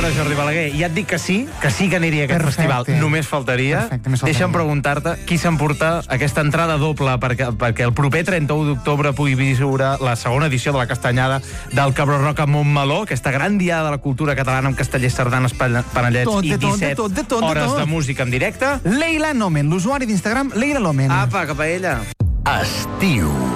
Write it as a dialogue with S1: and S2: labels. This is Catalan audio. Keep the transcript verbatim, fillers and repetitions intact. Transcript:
S1: veure Jordi Balaguer. Ja et dic que sí, que sí que aniria a aquest
S2: Perfecte.
S1: festival. Només faltaria.
S2: Perfecte, només faltaria.
S1: Deixa'm preguntar-te qui s'emporta aquesta entrada doble perquè, perquè el proper trenta-u d'octubre pugui viure la segona edició de la Castanyada del Cabró Rock a Montmeló, aquesta gran diada de la cultura catalana amb castellers, sardanes, panellets
S2: Tot,
S1: i
S2: de tot, de
S1: disset
S2: tot, de tot, de
S1: hores
S2: tot.
S1: de música en directe.
S2: Leila Nomen, l'usuari d'Instagram Leila Nomen.
S1: Apa, cap a ella.
S3: Estiu.